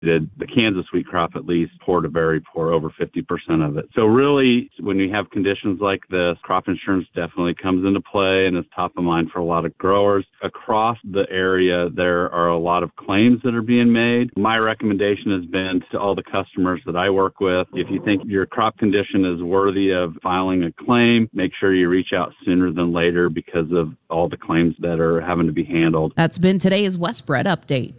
The Kansas wheat crop at least poor to very poor, over 50% of it. So really, when you have conditions like this, crop insurance definitely comes into play and is top of mind for a lot of growers. Across the area, there are a lot of claims that are being made. My recommendation has been to all the customers that I work with, if you think your crop condition is worthy of filing a claim, make sure you reach out sooner than later because of all the claims that are having to be handled. That's been today's Westbred Update.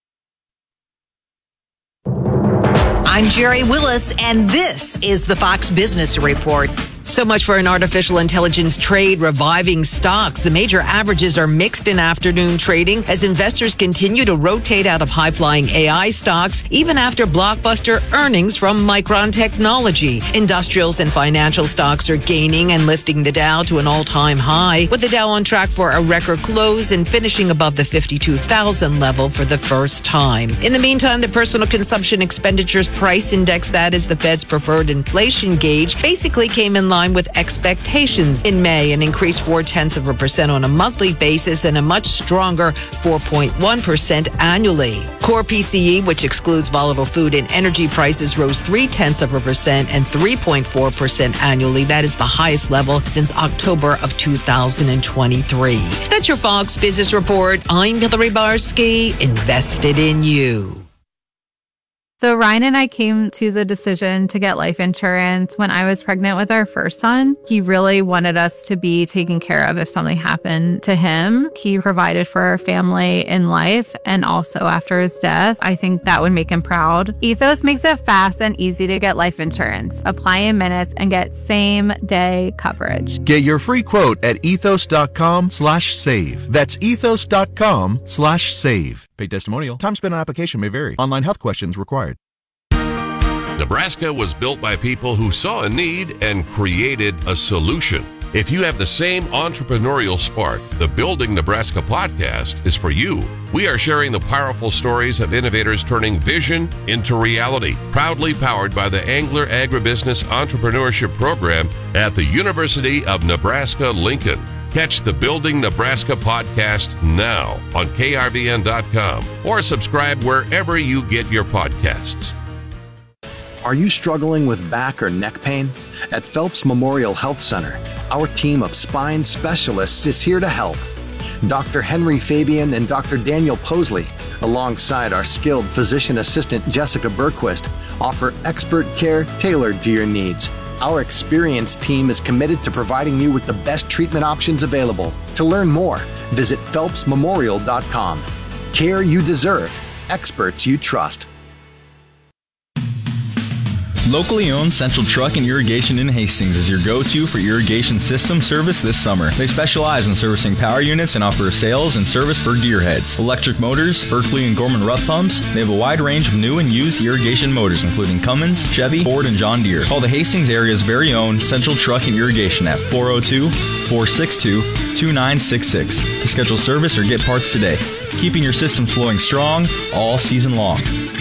I'm Jerry Willis, and this is the Fox Business Report. So much for an artificial intelligence trade reviving stocks. The major averages are mixed in afternoon trading as investors continue to rotate out of high-flying AI stocks, even after blockbuster earnings from Micron Technology. Industrials and financial stocks are gaining and lifting the Dow to an all-time high, with the Dow on track for a record close and finishing above the 52,000 level for the first time. In the meantime, the Personal Consumption Expenditures Price Index, that is the Fed's preferred inflation gauge, basically came in line with expectations in May and increased 0.4% on a monthly basis and a much stronger 4.1% annually. Core PCE, which excludes volatile food and energy prices, rose 0.3% and 3.4% annually. That is the highest level since October of 2023. That's your Fox Business Report. I'm Hillary Barsky, invested in you. So Ryan and I came to the decision to get life insurance when I was pregnant with our first son. He really wanted us to be taken care of if something happened to him. He provided for our family in life and also after his death. I think that would make him proud. Ethos makes it fast and easy to get life insurance. Apply in minutes and get same-day coverage. Get your free quote at ethos.com/save. That's ethos.com/save. Paid testimonial. Time spent on application may vary. Online health questions required. Nebraska was built by people who saw a need and created a solution. If you have the same entrepreneurial spark, the Building Nebraska podcast is for you. We are sharing the powerful stories of innovators turning vision into reality. Proudly powered by the Angler Agribusiness Entrepreneurship Program at the University of Nebraska-Lincoln. Catch the Building Nebraska podcast now on krvn.com or subscribe wherever you get your podcasts. Are you struggling with back or neck pain? At Phelps Memorial Health Center, our team of spine specialists is here to help. Dr. Henry Fabian and Dr. Daniel Posley, alongside our skilled physician assistant Jessica Berquist, offer expert care tailored to your needs. Our experienced team is committed to providing you with the best treatment options available. To learn more, visit phelpsmemorial.com. Care you deserve, experts you trust. Locally owned Central Truck and Irrigation in Hastings is your go-to for irrigation system service this summer. They specialize in servicing power units and offer sales and service for gearheads, electric motors, Berkeley and Gorman Rupp pumps. They have a wide range of new and used irrigation motors, including Cummins, Chevy, Ford, and John Deere. Call the Hastings area's very own Central Truck and Irrigation at 402-462-2966 to schedule service or get parts today. Keeping your system flowing strong all season long.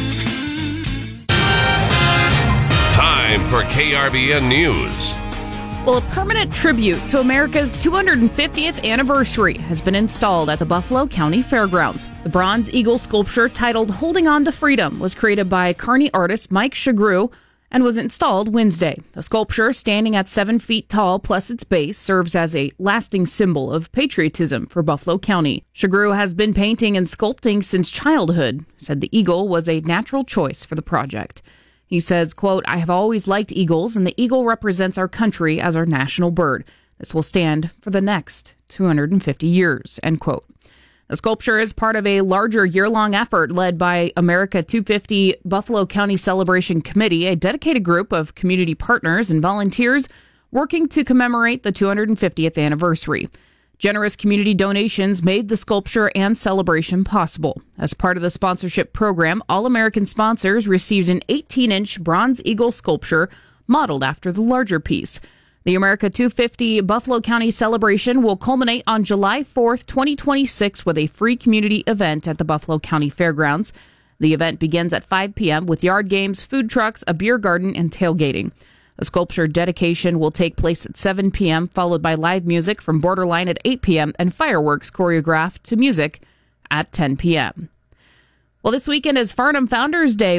Time for KRVN News. Well, a permanent tribute to America's 250th anniversary has been installed at the Buffalo County Fairgrounds. The bronze eagle sculpture titled Holding On to Freedom was created by Kearney artist Mike Shagru and was installed Wednesday. The sculpture, standing at 7 feet tall plus its base, serves as a lasting symbol of patriotism for Buffalo County. Shagru has been painting and sculpting since childhood, said the eagle was a natural choice for the project. He says, quote, I have always liked eagles, and the eagle represents our country as our national bird. This will stand for the next 250 years, end quote. The sculpture is part of a larger year-long effort led by America 250 Buffalo County Celebration Committee, a dedicated group of community partners and volunteers working to commemorate the 250th anniversary. Generous community donations made the sculpture and celebration possible. As part of the sponsorship program, All American sponsors received an 18-inch bronze eagle sculpture modeled after the larger piece. The America 250 Buffalo County celebration will culminate on July 4th, 2026 with a free community event at the Buffalo County Fairgrounds. The event begins at 5 p.m. with yard games, food trucks, a beer garden, and tailgating. A sculpture dedication will take place at 7 p.m., followed by live music from Borderline at 8 p.m. and fireworks choreographed to music at 10 p.m. Well, this weekend is Farnham Founders Day.